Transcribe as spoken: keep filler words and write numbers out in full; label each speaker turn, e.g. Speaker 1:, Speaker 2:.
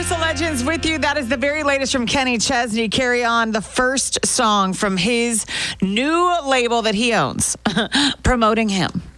Speaker 1: Universal Legends with you. That is the very latest from Kenny Chesney. Carry On, the first song from his new label that he owns, promoting him.